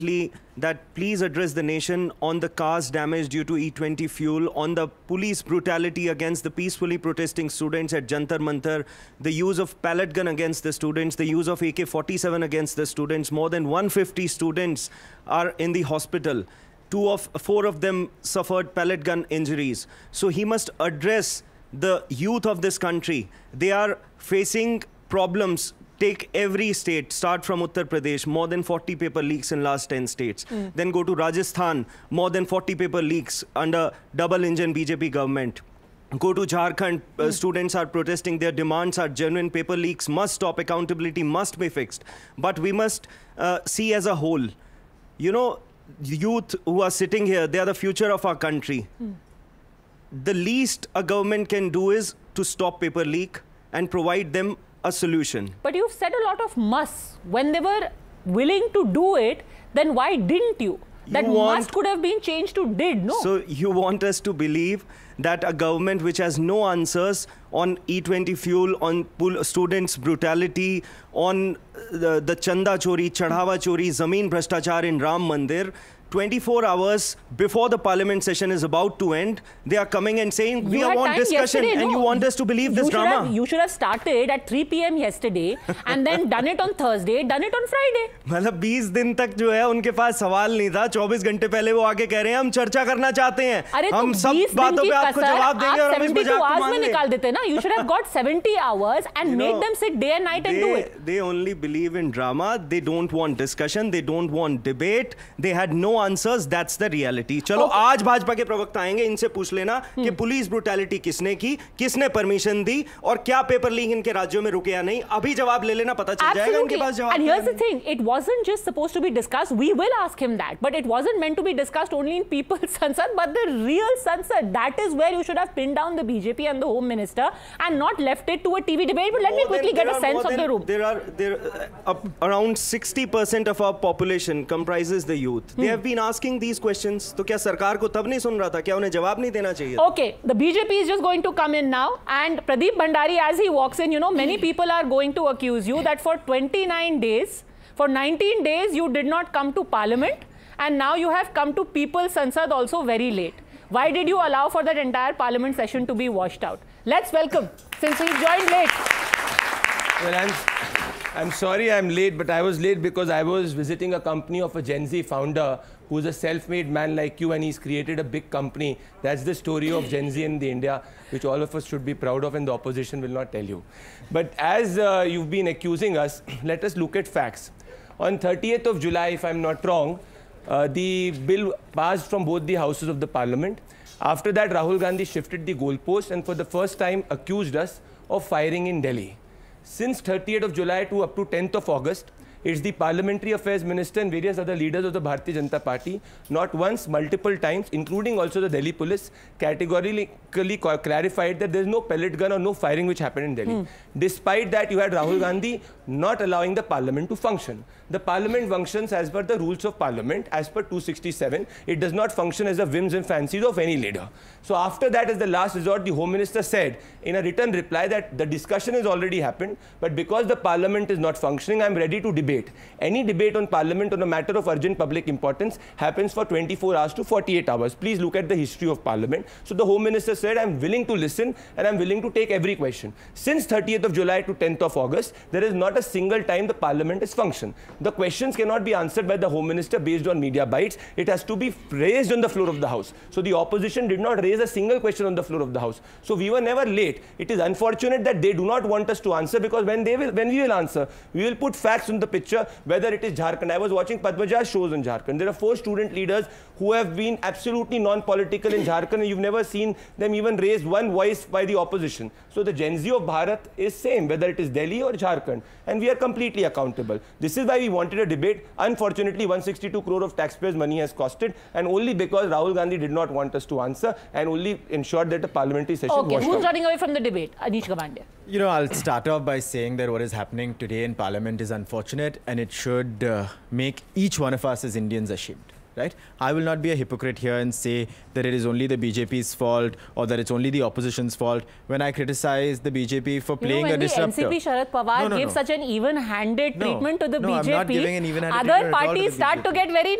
that please address the nation on the cars damage due to E20 fuel, on the police brutality against the peacefully protesting students at Jantar Mantar, the use of pellet gun against the students, the use of AK-47 against the students. More than 150 students are in the hospital. Four of them suffered pellet gun injuries. So he must address the youth of this country. They are facing problems. Take every state, start from Uttar Pradesh, more than 40 paper leaks in last 10 states. Then go to Rajasthan, more than 40 paper leaks under double engine BJP government. Go to Jharkhand, students are protesting, their demands are genuine, paper leaks must stop, accountability must be fixed. But we must see as a whole. You know, youth who are sitting here, they are the future of our country. The least a government can do is to stop paper leak and provide them a solution. But you've said a lot of musts. When they were willing to do it, then why didn't you? That must could have been changed to did, no? So you want us to believe that a government which has no answers on E20 fuel, on students' brutality, on the Chanda Chori, Chadhawa Chori, Zameen Bhrashtachar in Ram Mandir, 24 hours before the parliament session is about to end, they are coming and saying, we want discussion, and you want us to believe this drama. You should have started at 3 PM yesterday and then done it on Thursday, done it on Friday. मतलब 20 दिन तक जो है उनके पास सवाल नहीं था, 24 घंटे पहले वो आके कह रहे हैं हम चर्चा करना चाहते हैं, हम सब बातों पे आपको जवाब देंगे और हम इस मजाक को मान लें। निकाल देते ना, you should have got 70 hours and made them sit day and night and do it. They only believe in drama, they don't want discussion, they don't want debate, they had no answers, that's the reality. चलो आज भाजपा के प्रवक्ता आएंगे, इनसे पूछ लेना कि police brutality किसने की, किसने परमिशन दी और क्या पेपर लीक इनके राज्यों में रुके या नहीं, अभी जवाब ले लेना, पता चल जाएगा इनके पास जवाब। And here's the thing, it wasn't just supposed to be discussed, we will ask him that, but it wasn't meant to be discussed only in People's Sansad, but the real Sansad. That is where you should have pinned down the BJP and the Home Minister and not left it to a TV debate. But let me quickly get a sense of the room. There are around 60% of our population comprises the youth. They have been asking these questions. तो क्या सरकार को तब नहीं सुन रहा था? क्या उन्हें जवाब नहीं देना चाहिए? Okay, the BJP is just going to come in now, and Pradeep Bhandari, as he walks in, you know, many people are going to accuse you that for 29 days, for 19 days, you did not come to Parliament, and now you have come to People's Sansad also very late. Why did you allow for that entire Parliament session to be washed out? Let's welcome, since he joined late. Well, I'm sorry I'm late, but I was late because I was visiting a company of a Gen Z founder who's a self-made man like you, and he's created a big company. That's the story of Gen Z in the India, which all of us should be proud of, and the opposition will not tell you. But as you've been accusing us, let us look at facts. On 30th of July, if I'm not wrong, the bill passed from both the houses of the parliament. After that, Rahul Gandhi shifted the goalpost and for the first time accused us of firing in Delhi. Since 30th of July to up to 10th of August, it's the Parliamentary Affairs Minister and various other leaders of the Bharatiya Janata Party, not once, multiple times, including also the Delhi police, categorically clarified that there's no pellet gun or no firing which happened in Delhi. Despite that, you had Rahul Gandhi not allowing the Parliament to function. The Parliament functions as per the rules of Parliament, as per 267. It does not function as the whims and fancies of any leader. So after that, as the last resort, the Home Minister said in a written reply that the discussion has already happened, but because the Parliament is not functioning, I'm ready to debate. Any debate on Parliament on a matter of urgent public importance happens for 24 hours to 48 hours. Please look at the history of Parliament. So the Home Minister said, I'm willing to listen and I'm willing to take every question. Since 30th of July to 10th of August, there is not a single time the Parliament has functioned. The questions cannot be answered by the Home Minister based on media bites. It has to be raised on the floor of the House. So the opposition did not raise a single question on the floor of the House. So we were never late. It is unfortunate that they do not want us to answer, because when we will answer, we will put facts on the picture, whether it is Jharkhand. I was watching Padmaja's shows in Jharkhand. There are 4 student leaders who have been absolutely non-political in Jharkhand, and you've never seen them even raise one voice by the opposition. So the Gen Z of Bharat is same, whether it is Delhi or Jharkhand, and we are completely accountable. This is why we wanted a debate. Unfortunately, 162 crore of taxpayers' money has costed, and only because Rahul Gandhi did not want us to answer and only ensured that the parliamentary session was Okay, who's running away from the debate? Anish Gawande. You know, I'll start off by saying that what is happening today in Parliament is unfortunate, and it should make each one of us as Indians ashamed. right? I will not be a hypocrite here and say that it is only the BJP's fault or that it's only the opposition's fault when I criticize the BJP for playing a disruptor. When the NCP Sharad Pawar gave such an even-handed treatment to the BJP, I'm not giving an even-handed other treatment at all to parties the start to BJP. get very